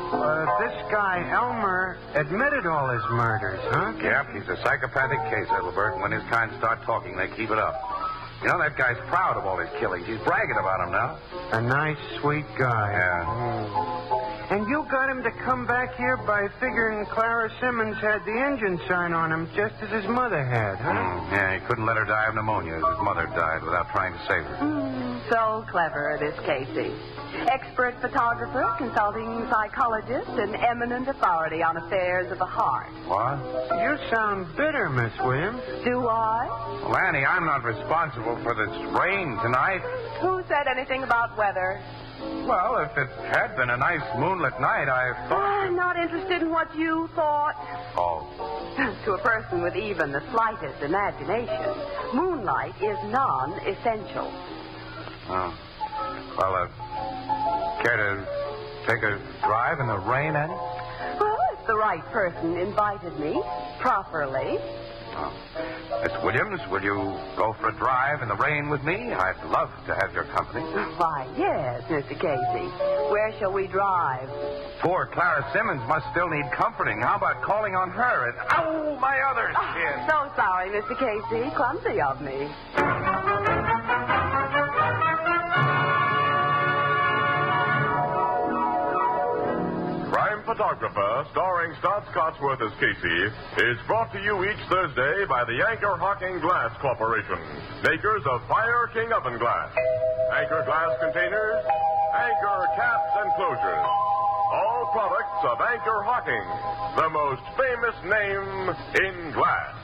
This guy, Elmer, admitted all his murders, huh? Yep, he's a psychopathic case, Ethelbert, and when his kind start talking, they keep it up. You know, that guy's proud of all his killings. He's bragging about them now. A nice, sweet guy. Yeah. And you got him to come back here by figuring Clara Simmons had the engine sign on him just as his mother had, huh? Yeah, he couldn't let her die of pneumonia as his mother died without trying to save her. So clever, this Casey. Expert photographer, consulting psychologist, and eminent authority on affairs of the heart. What? You sound bitter, Miss Williams. Do I? Well, Annie, I'm not responsible for this rain tonight. Who said anything about weather? Well, if it had been a nice moonlit night, I thought... I'm not interested in what you thought. Oh. To a person with even the slightest imagination, moonlight is non-essential. Oh. Well, care to take a drive in the rain, Annie? Well, if the right person invited me properly. Oh. Miss Williams, will you go for a drive in the rain with me? I'd love to have your company. Why, yes, Mr. Casey. Where shall we drive? Poor Clara Simmons must still need comforting. How about calling on her and... Ow, my other shin! So sorry, Mr. Casey. Clumsy of me. Crime Photographer, starring Stott Cotsworth as Casey, is brought to you each Thursday by the Anchor Hocking Glass Corporation, makers of Fire King Oven Glass, Anchor Glass Containers, Anchor Caps and Closures. All products of Anchor Hocking, the most famous name in glass.